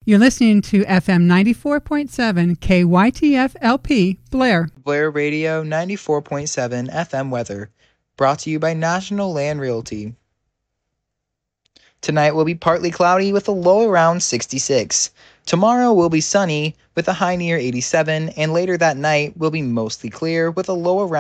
You're listening to FM 94.7 KYTF LP, Blair. Blair Radio 94.7 FM weather, brought to you by National Land Realty. Tonight will be partly cloudy with a low around 66. Tomorrow will be sunny with a high near 87, and later that night will be mostly clear with a low around